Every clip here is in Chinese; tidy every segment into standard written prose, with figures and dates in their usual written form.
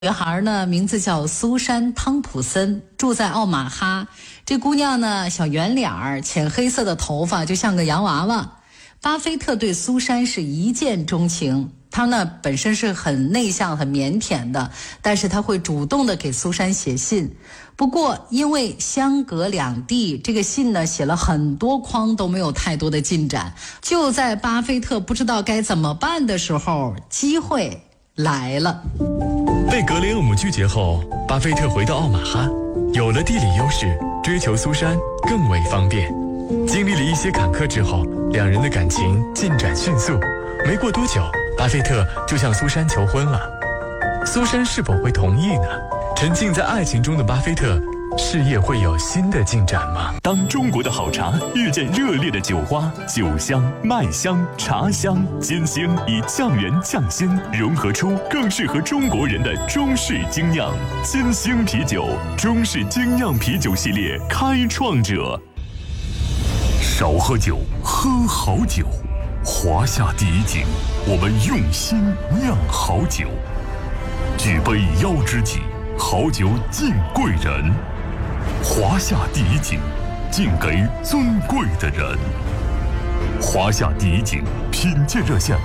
女孩呢，名字叫苏珊·汤普森，住在奥马哈。这姑娘呢，小圆脸儿，浅黑色的头发，就像个洋娃娃。巴菲特对苏珊是一见钟情，他呢本身是很内向、很腼腆的，但是他会主动的给苏珊写信。不过因为相隔两地，这个信呢写了很多框都没有太多的进展。就在巴菲特不知道该怎么办的时候，机会来了。 被格雷厄姆拒绝后，巴菲特回到奥马哈，有了地理优势，追求苏珊更为方便。经历了一些坎坷之后，两人的感情进展迅速。没过多久，巴菲特就向苏珊求婚了。苏珊是否会同意呢？沉浸在爱情中的巴菲特，事业会有新的进展吗？ 当中国的好茶遇见热烈的酒花，酒香、麦香、茶香、金星以酱园酱新融合出更适合中国人的中式精酿。金星啤酒，中式精酿啤酒系列开创者。少喝酒，喝好酒。华夏第一景，我们用心酿好酒。举杯邀知己，好酒敬贵人。华夏第一景，敬给尊贵的人。华夏第一景品鉴热线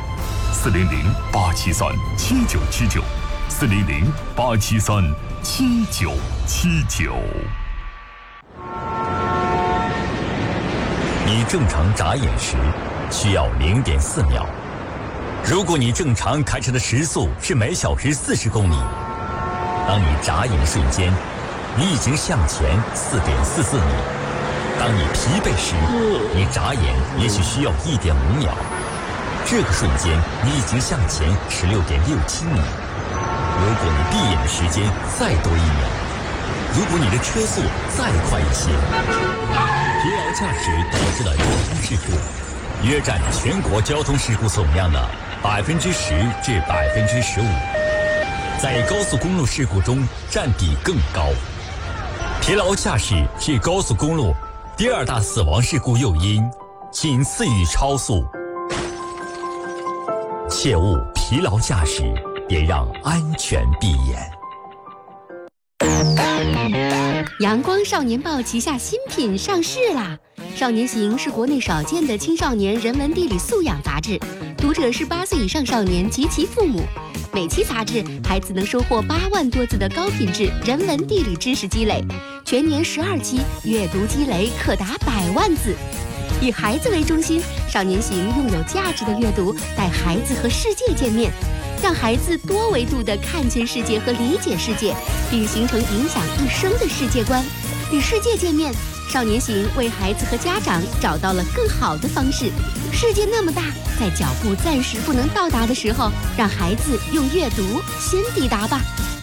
：400-873-7979，400-873-7979。 你正常眨眼时需要0.4秒。如果你正常开车的时速是每小时40公里，当你眨眼的瞬间，你已经向前4.44米。当你疲惫时，你眨眼也许需要1.5秒。这个瞬间，你已经向前16.67米。如果你闭眼的时间再多1秒，如果你的车速再快一些，疲劳驾驶导致的交通事故约占全国交通事故总量的10%至15%，在高速公路事故中占比更高。疲劳驾驶是高速公路第2大死亡事故诱因，仅次于超速。切勿疲劳驾驶，别让安全闭眼。 阳光少年报旗下新品上市啦！少年行是国内少见的青少年人文地理素养杂志，读者是8岁以上少年及其父母。每期杂志，孩子能收获8万多字的高品质人文地理知识积累，全年12期，阅读积累可达100万字。以孩子为中心，少年行用有价值的阅读带孩子和世界见面，让孩子多维度地看见世界和理解世界，并形成影响一生的世界观。与世界见面，少年行为孩子和家长找到了更好的方式。世界那么大，在脚步暂时不能到达的时候，让孩子用阅读先抵达吧。